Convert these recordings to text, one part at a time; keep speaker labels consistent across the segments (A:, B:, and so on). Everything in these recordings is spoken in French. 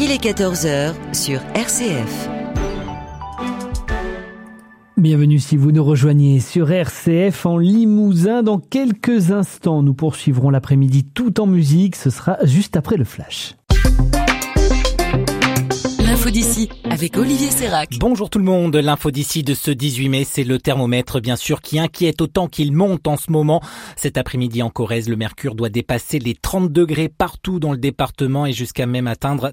A: il est 14h sur RCF.
B: Bienvenue si vous nous rejoignez sur RCF en Limousin. Dans quelques instants, nous poursuivrons l'après-midi tout en musique. Ce sera juste après le flash.
A: L'info d'ici avec Olivier Sérac.
C: Bonjour tout le monde, l'info d'ici de ce 18 mai, c'est le thermomètre bien sûr qui inquiète autant qu'il monte en ce moment. Cet après-midi en Corrèze, le mercure doit dépasser les 30 degrés partout dans le département et jusqu'à même atteindre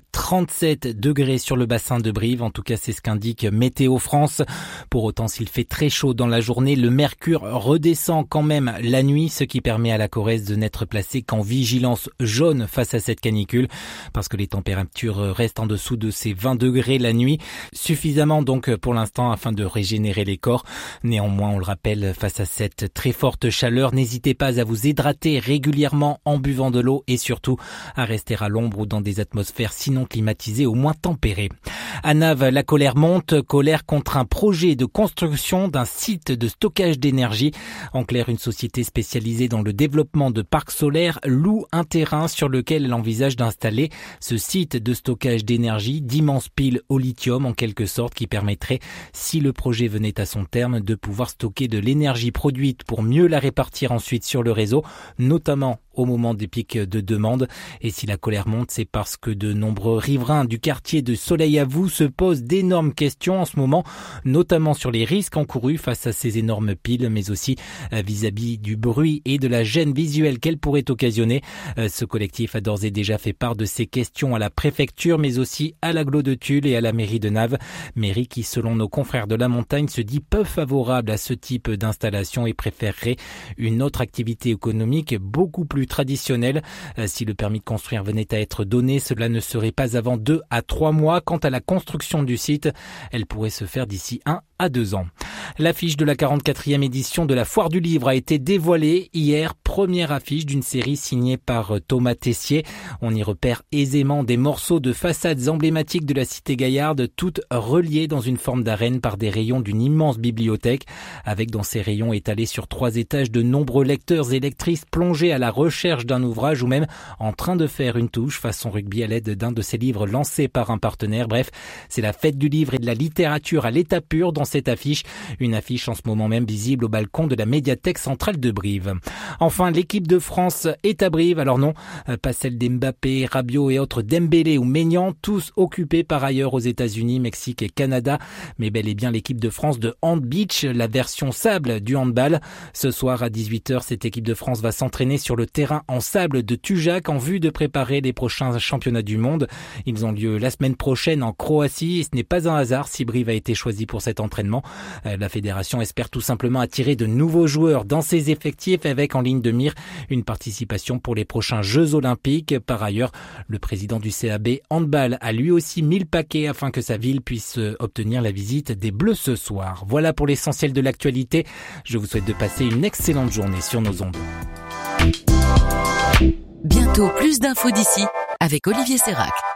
C: 37 degrés sur le bassin de Brive. En tout cas, c'est ce qu'indique Météo France. Pour autant, s'il fait très chaud dans la journée, le mercure redescend quand même la nuit, ce qui permet à la Corrèze de n'être placée qu'en vigilance jaune face à cette canicule, parce que les températures restent en dessous de ces 20 degrés la nuit, suffisamment donc pour l'instant afin de régénérer les corps. Néanmoins, on le rappelle, face à cette très forte chaleur, n'hésitez pas à vous hydrater régulièrement en buvant de l'eau et surtout à rester à l'ombre ou dans des atmosphères sinon climatisées au moins tempérées. À Naves, la colère monte, colère contre un projet de construction d'un site de stockage d'énergie. En clair, une société spécialisée dans le développement de parcs solaires loue un terrain sur lequel elle envisage d'installer ce site de stockage d'énergie, d'immenses piles au lithium en quelque sorte, qui permettrait, si le projet venait à son terme, de pouvoir stocker de l'énergie produite pour mieux la répartir ensuite sur le réseau, notamment au moment des pics de demande. Et si la colère monte, c'est parce que de nombreux riverains du quartier de Soleil à Vous se posent d'énormes questions en ce moment, notamment sur les risques encourus face à ces énormes piles, mais aussi vis-à-vis du bruit et de la gêne visuelle qu'elles pourraient occasionner. Ce collectif a d'ores et déjà fait part de ces questions à la préfecture, mais aussi à l'agglo de Tulle et à la mairie de Naves. Mairie qui, selon nos confrères de la montagne, se dit peu favorable à ce type d'installation et préférerait une autre activité économique beaucoup plus traditionnelle. Si le permis de construire venait à être donné, cela ne serait pas avant 2 à 3 mois. Quant à la construction du site, elle pourrait se faire d'ici 1 à 2 ans. L'affiche de la 44e édition de la Foire du Livre a été dévoilée hier, première affiche d'une série signée par Thomas Tessier. On y repère aisément des morceaux de façades emblématiques de la cité gaillarde, toutes reliées dans une forme d'arène par des rayons d'une immense bibliothèque, avec dans ces rayons étalés sur 3 étages de nombreux lecteurs et lectrices plongés à la recherche d'un ouvrage ou même en train de faire une touche façon rugby à l'aide d'un de ces livres lancés par un partenaire. Bref, c'est la fête du livre et de la littérature à l'état pur dans cette affiche. Une affiche en ce moment même visible au balcon de la médiathèque centrale de Brive. Enfin, l'équipe de France est à Brive. Alors non, pas celle d'Mbappé, Rabiot et autres, Dembélé ou Maignan, tous occupés par ailleurs aux États-Unis, Mexique et Canada, mais bel et bien l'équipe de France de Hand Beach, la version sable du handball. Ce soir à 18h, cette équipe de France va s'entraîner sur le terrain en sable de Tujac en vue de préparer les prochains championnats du monde. Ils ont lieu la semaine prochaine en Croatie et ce n'est pas un hasard si Brive a été choisi pour cet entraînement. La fédération espère tout simplement attirer de nouveaux joueurs dans ses effectifs avec en ligne de mire une participation pour les prochains Jeux Olympiques. Par ailleurs, le président du CAB Handball a lui aussi mis le paquet afin que sa ville puisse obtenir la visite des Bleus ce soir. Voilà pour l'essentiel de l'actualité. Je vous souhaite de passer une excellente journée sur nos ondes.
A: Bientôt plus d'infos d'ici avec Olivier Sérac.